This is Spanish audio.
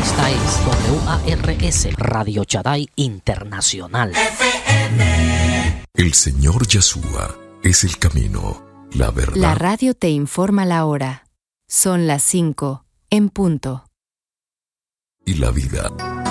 Esta es WARS, Radio Shaddai Internacional. El Señor Yeshua es el camino, la verdad. La radio te informa la hora. Son las 5, en punto. Y la vida.